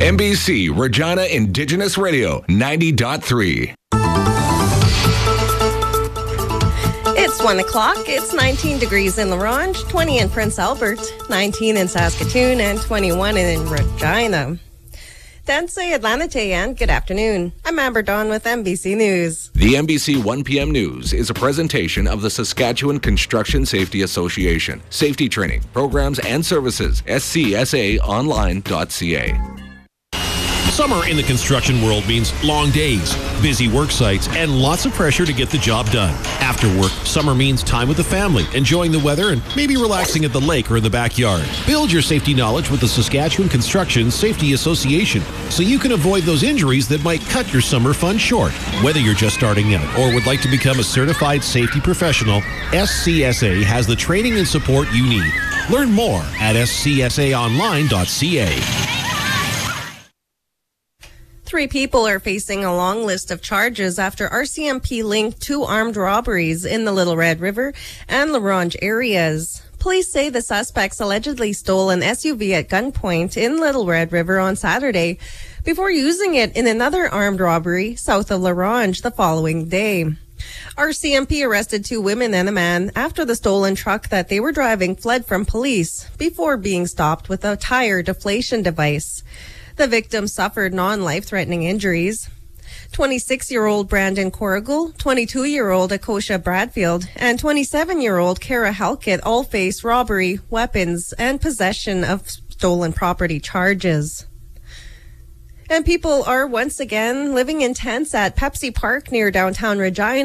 NBC Regina Indigenous Radio 90.3. It's 1 o'clock. It's 19 degrees in La Ronge, 20 in Prince Albert, 19 in Saskatoon, and 21 in Regina. Danse Atlanite, and good afternoon. I'm Amber Dawn with NBC News. The NBC 1 p.m. News is a presentation of the Saskatchewan Construction Safety Association. Safety training, programs, and services. scsaonline.ca. Summer in the construction world means long days, busy work sites, and lots of pressure to get the job done. After work, summer means time with the family, enjoying the weather, and maybe relaxing at the lake or in the backyard. Build your safety knowledge with the Saskatchewan Construction Safety Association so you can avoid those injuries that might cut your summer fun short. Whether you're just starting out or would like to become a certified safety professional, SCSA has the training and support you need. Learn more at scsaonline.ca. 3 people are facing a long list of charges after RCMP linked 2 armed robberies in the Little Red River and La Ronge areas. Police say the suspects allegedly stole an SUV at gunpoint in Little Red River on Saturday before using it in another armed robbery south of La Ronge the following day. RCMP arrested 2 women and a man after the stolen truck that they were driving fled from police before being stopped with a tire deflation device. The victim suffered non-life-threatening injuries. 26-year-old Brandon Corrigal, 22-year-old Akosha Bradfield, and 27-year-old Kara Halkett all face robbery, weapons, and possession of stolen property charges. And people are once again living in tents at Pepsi Park near downtown Regina.